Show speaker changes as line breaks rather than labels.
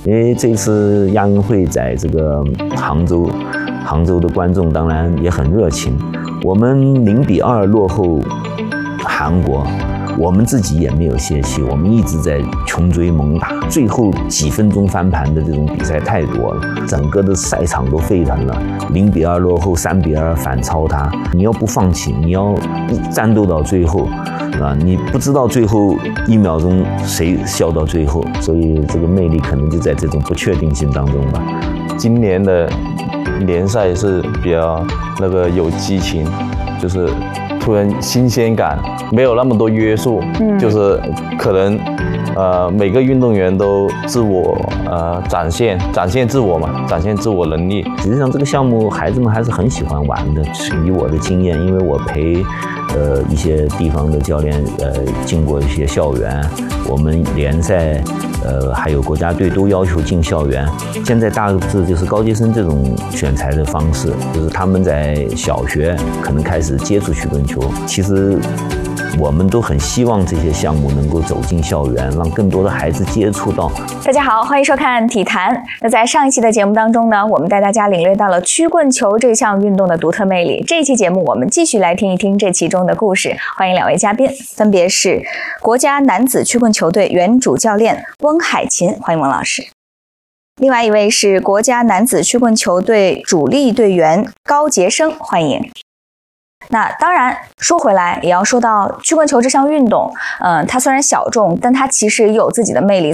因为这次亚运会在这个杭州的观众当然也很热情。我们0-2落后韩国，我们自己也没有泄气，我们一直在穷追猛打，最后几分钟翻盘的这种比赛太多了，整个的赛场都沸腾了。0-2落后，3-2反超他，你要不放弃，你要战斗到最后，啊，你不知道最后1秒钟谁笑到最后，所以这个魅力可能就在这种不确定性当中吧。
今年的联赛是比较有激情，就是突然新鲜感，没有那么多约束，就是可能每个运动员都自我展现自我嘛，展现自我能力。
实际上这个项目孩子们还是很喜欢玩的，以我的经验，因为我陪一些地方的教练进过一些校园，我们联赛还有国家队都要求进校园。现在大致就是高阶生这种选材的方式，就是他们在小学可能开始接触曲棍球。其实我们都很希望这些项目能够走进校园，让更多的孩子接触到。
大家好，欢迎收看体坛。那在上一期的节目当中呢，我们带大家领略到了曲棍球这项运动的独特魅力。这一期节目我们继续来听一听这其中的故事。欢迎2位嘉宾，分别是国家男子曲棍球队原主教练翁海琴，欢迎翁老师。另外一位是国家男子曲棍球队主力队员高杰生，欢迎。那当然说回来也要说到曲棍球这项运动，它虽然小众，但它其实也有自己的魅力